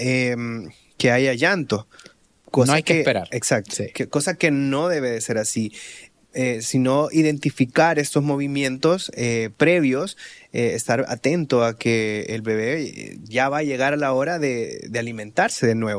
que haya llanto. No hay que esperar. Exacto. Sí. Cosa que no debe de ser así. Sino identificar estos movimientos previos, estar atento a que el bebé ya va a llegar a la hora de alimentarse de nuevo.